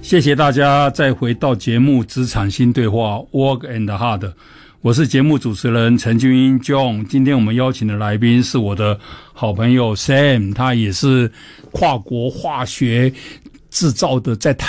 谢谢大家再回到节目职场新对话 Work and Hard， 我是节目主持人陈俊英 John。 今天我们邀请的来宾是我的好朋友 Sam， 他也是跨国化学制造的，在